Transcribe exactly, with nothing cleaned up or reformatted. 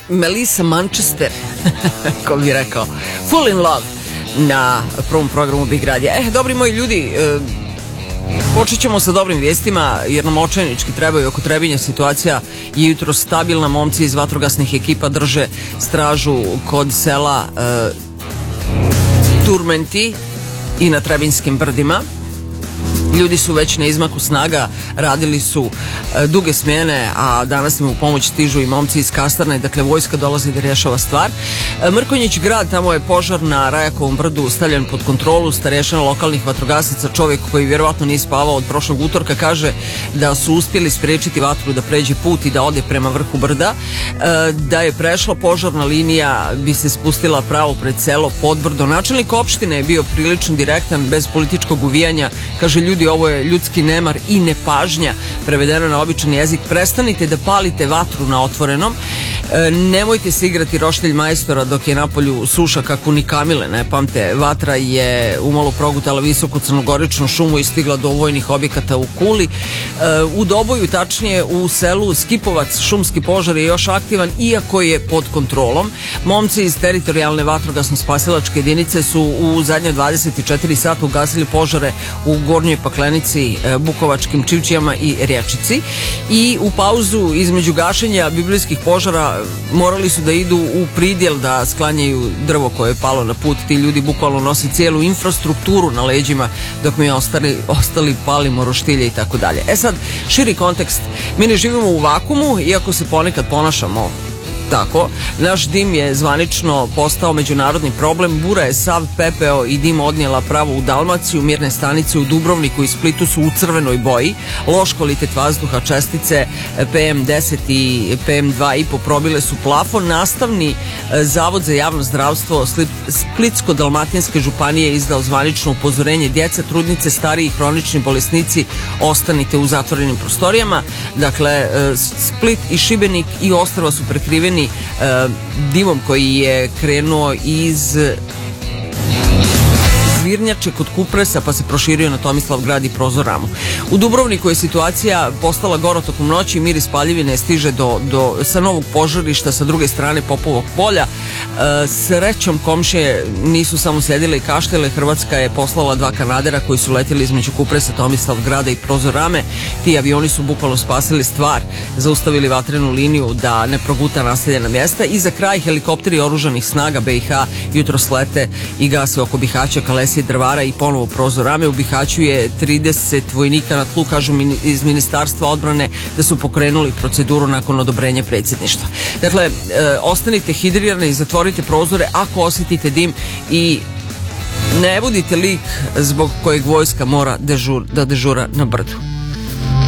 Melissa Manchester, ko bi rekao, Full in Love na prvom programu Big Radija. Eh, dobri moji ljudi, e, počet ćemo sa dobrim vijestima, jer nam očajnički trebaju oko Trebinja. Situacija je jutro stabilna, momci iz vatrogasnih ekipa drže stražu kod sela e, Turmenti i na Trebinjskim brdima. Ljudi su već na izmaku snaga, radili su e, duge smjene, a danas im u pomoć stižu i momci iz Kastarne, dakle vojska dolazi da rješava stvar. E, Mrkonjić grad, tamo je požar na Rajakovom brdu stavljen pod kontrolu. Starešina lokalnih vatrogasaca, čovjek koji vjerovatno nije spavao od prošlog utorka, kaže da su uspjeli spriječiti vatru da pređe put i da ode prema vrhu brda. E, da je prešla požarna linija, bi se spustila pravo pred selo Podbrdo. Načelnik opštine je bio prilično direktan, bez političkog uvijanja. Kaže, ljudi, ovo je ljudski nemar i nepažnja, prevedeno na običan jezik. Prestanite da palite vatru na otvorenom. E, nemojte se igrati roštilj majstora dok je napolju suša kakvu ni kamile ne pamte. Vatra je umalo progutala visoku crnogoričnu šumu i stigla do vojnih objekata u Kuli. E, u Doboju, tačnije u selu Skipovac, šumski požar je još aktivan, iako je pod kontrolom. Momci iz teritorijalne vatrogasno-spasilačke jedinice su u zadnje dvadeset četiri sata ugasili požare u Gornjoj Paklenici, Bukovačkim Čivčijama i Rječici. I u pauzu između gašenja biblijskih požara morali su da idu u pridjel da sklanjaju drvo koje je palo na put. Ti ljudi bukvalno nosi cijelu infrastrukturu na leđima, dok mi ostali, ostali palimo roštilje i tako dalje. E sad, širi kontekst. Mi ne živimo u vakumu, iako se ponekad ponašamo tako. Naš dim je zvanično postao međunarodni problem. Bura je sav pepeo i dim odnijela pravo u Dalmaciju. Mjerne stanice u Dubrovniku i Splitu su u crvenoj boji. Loš kvalitet vazduha, čestice P M deset i P M dva i po probile su plafon. Nastavni zavod za javno zdravstvo Splitsko-dalmatinske županije izdao zvanično upozorenje: djeca, trudnice, stariji i hronični bolesnici, ostanite u zatvorenim prostorijama. Dakle, Split i Šibenik i ostrva su prekriveni Uh, dimom koji je krenuo iz Zvirnjače kod Kupresa, pa se proširio na Tomislavgrad i Prozoramu. U Dubrovniku je situacija postala gora tokom noći. Miris paljevine stiže do, do, sa novog požarišta sa druge strane Popovog polja. E, srećom komšije nisu samo sjedile i kaštele. Hrvatska je poslala dva kanadera koji su letjeli između Kupresa, Tomislavgrada i Prozorame. Ti avioni su bukvalno spasili stvar, zaustavili vatrenu liniju da ne proguta naseljena mjesta. I za kraj, helikopteri oružanih snaga B i H jutros lete i gase oko Bihaća, Kalesije, Drvara i ponovo Prozorame. U Bihaću je trideset vojnika na tlu, kažu iz Ministarstva odbrane da su pokrenuli proceduru nakon odobrenja predsjedništva. Dakle, e, ostanite hidrirani i zatvorite prozore ako osjetite dim i ne budite lik zbog kojeg vojska mora dežur, da dežura na brdu.